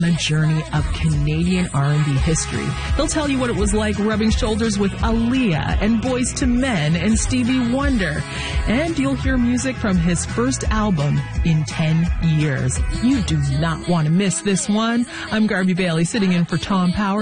a journey of Canadian R&B history. He'll tell you what it was like rubbing shoulders with Aaliyah and Boyz II Men and Stevie Wonder. And you'll hear music from his first album in 10 years. You do not want to miss this one. I'm Garby Bailey, sitting in for Tom Power.